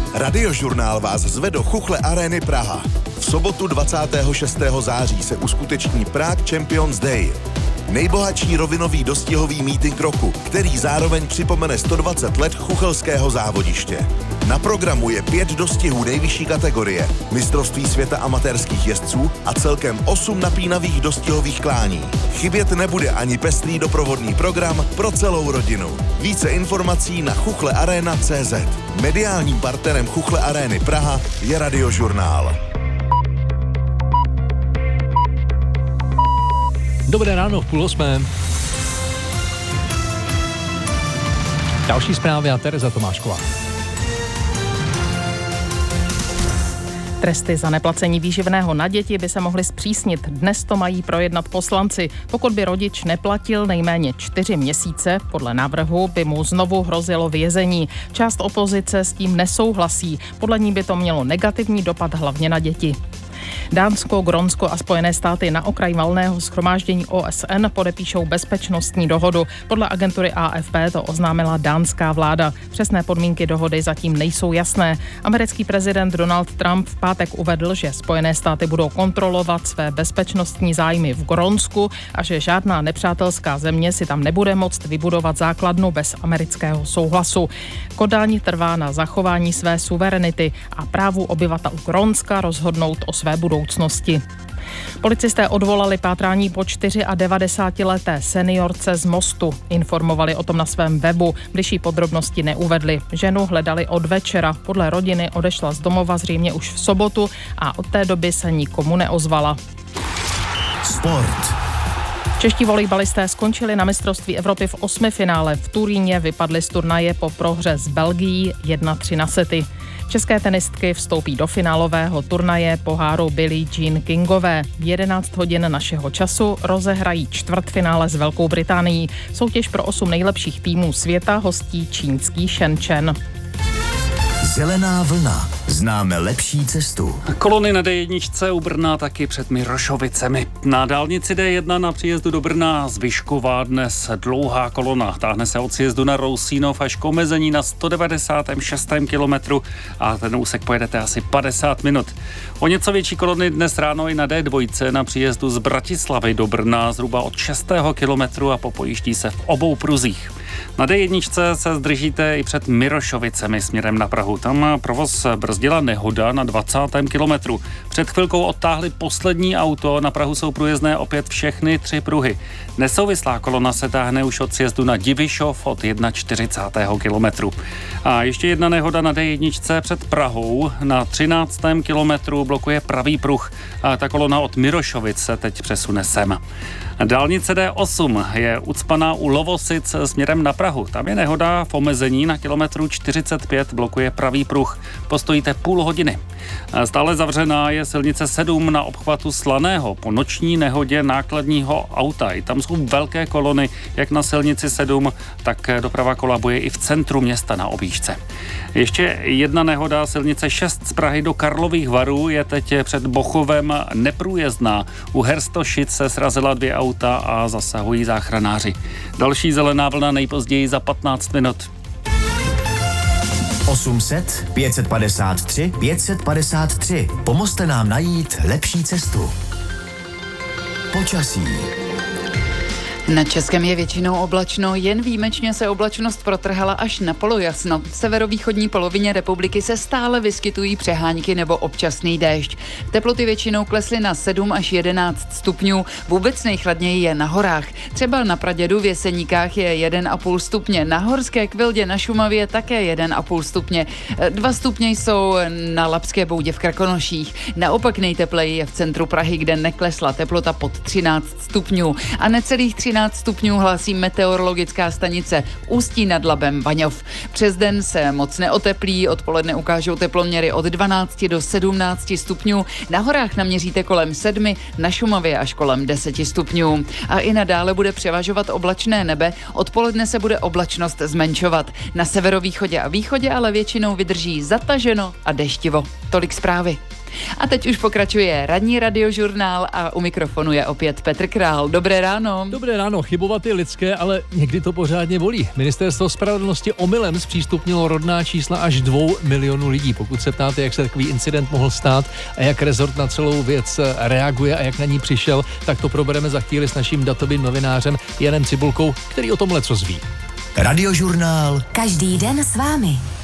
Radiožurnál vás zve do Chuchle Arény Praha. V sobotu 26. září se uskuteční Prague Champions Day. Nejbohatší rovinový dostihový meeting roku, který zároveň připomene 120 let chuchelského závodiště. Na programu je 5 dostihů nejvyšší kategorie, mistrovství světa amatérských jezdců a celkem 8 napínavých dostihových klání. Chybět nebude ani pestrý doprovodný program pro celou rodinu. Více informací na chuchlearena.cz. Mediálním partnerem Chuchle Arény Praha je Radiožurnál. Dobré ráno, v 7:30. Další zprávy a Tereza Tomášková. Tresty za neplacení výživného na děti by se mohly zpřísnit. Dnes to mají projednat poslanci. Pokud by rodič neplatil nejméně 4 měsíce, podle návrhu by mu znovu hrozilo vězení. Část opozice s tím nesouhlasí. Podle ní by to mělo negativní dopad hlavně na děti. Dánsko, Grónsko a Spojené státy na okraj valného shromáždění OSN podepíšou bezpečnostní dohodu. Podle agentury AFP to oznámila dánská vláda. Přesné podmínky dohody zatím nejsou jasné. Americký prezident Donald Trump v pátek uvedl, že Spojené státy budou kontrolovat své bezpečnostní zájmy v Grónsku a že žádná nepřátelská země si tam nebude moct vybudovat základnu bez amerického souhlasu. Kodaň trvá na zachování své suverenity a právu obyvatel Grónska rozhodnout o své budoucnosti. Policisté odvolali pátrání po 94leté seniorce z Mostu. Informovali o tom na svém webu. Bližší podrobnosti neuvedli. Ženu hledali od večera. Podle rodiny odešla z domova zřejmě už v sobotu a od té doby se nikomu neozvala. Sport. Čeští volejbalisté skončili na mistrovství Evropy v 8finále. V Turíně vypadli z turnaje po prohře s Belgií 1-3 na sety. České tenistky vstoupí do finálového turnaje poháru Billie Jean Kingové. V 11 hodin našeho času rozehrají čtvrtfinále s Velkou Británií. Soutěž pro 8 nejlepších týmů světa hostí čínský Shenzhen. Zelená vlna. Známe lepší cestu. Kolony na D1 u Brna taky před Mirošovicemi. Na dálnici D1 na příjezdu do Brna Zvyšková dnes dlouhá kolona. Táhne se od sjezdu na Rousínov až k omezení na 196. kilometru a ten úsek pojedete asi 50 minut. O něco větší kolony dnes ráno i na D2 na příjezdu z Bratislavy do Brna zhruba od 6. kilometru a popojíždí se v obou pruzích. Na D1 se zdržíte i před Mirošovicemi směrem na Prahu. Tam provoz brzdila nehoda na 20. kilometru. Před chvilkou odtáhli poslední auto, na Prahu jsou průjezdné opět všechny 3 pruhy. Nesouvislá kolona se táhne už od sjezdu na Divišov od 41. kilometru. A ještě jedna nehoda na D1 před Prahou. Na 13. kilometru blokuje pravý pruh. A ta kolona od Mirošovic se teď přesune sem. Dálnice D8 je ucpaná u Lovosic směrem na Prahu. Tam je nehoda v omezení na kilometru 45, blokuje pravý pruh. Postojíte půl hodiny. Stále zavřená je silnice 7 na obchvatu Slaného po noční nehodě nákladního auta. I tam jsou velké kolony, jak na silnici 7, tak doprava kolabuje i v centru města na objížďce. Ještě jedna nehoda, silnice 6 z Prahy do Karlových Varů je teď před Bochovem neprůjezdná. U Herstošic se srazila 2 auta a zasahují záchranáři. Další zelená vlna nejpozději za 15 minut. 800 553 553. Pomozte nám najít lepší cestu. Počasí. Na Českém je většinou oblačno, jen výjimečně se oblačnost protrhala až na polojasno. V severovýchodní polovině republiky se stále vyskytují přehánky nebo občasný déšť. Teploty většinou klesly na 7 až 11 stupňů, vůbec nejchladněji je na horách. Třeba na Pradědu v Jeseníkách je 1,5 stupně, na Horské Kvildě na Šumavě také 1,5 stupně. 2 stupně jsou na Labské Boudě v Krkonoších. Naopak nejtepleji je v centru Prahy, kde neklesla teplota pod 13 stupňů a necelých 13 stupňů hlásí meteorologická stanice Ústí nad Labem Vaňov. Přes den se moc neoteplí, odpoledne ukážou teploměry od 12 do 17 stupňů, na horách naměříte kolem 7, na Šumavě až kolem 10 stupňů. A i nadále bude převažovat oblačné nebe, odpoledne se bude oblačnost zmenšovat. Na severovýchodě a východě ale většinou vydrží zataženo a deštivo. Tolik zprávy. A teď už pokračuje ranní radiožurnál a u mikrofonu je opět Petr Král. Dobré ráno. Dobré ráno, chybovat je lidské, ale někdy to pořádně bolí. Ministerstvo spravedlnosti omylem zpřístupnilo rodná čísla až 2 milionů lidí. Pokud se ptáte, jak se takový incident mohl stát a jak rezort na celou věc reaguje a jak na ní přišel, tak to probereme za chvíli s naším datovým novinářem Janem Cibulkou, který o tom lecos ví. Radiožurnál. Každý den s vámi.